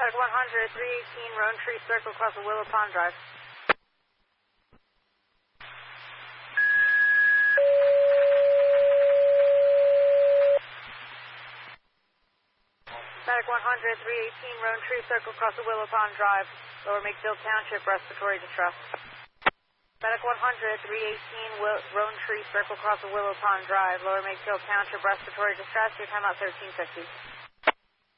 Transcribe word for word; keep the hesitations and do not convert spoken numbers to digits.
Medic one hundred, three eighteen, Roan Tree Circle, across the Willow Pond Drive. Medic one hundred, three eighteen, Roan Tree Circle, across the Willow Pond Drive, Lower Makefield Township, respiratory distress. Medic one hundred, three eighteen, Roan Tree Circle, across the Willow Pond Drive, Lower Makefield Township, respiratory distress. Your timeout thirteen fifty.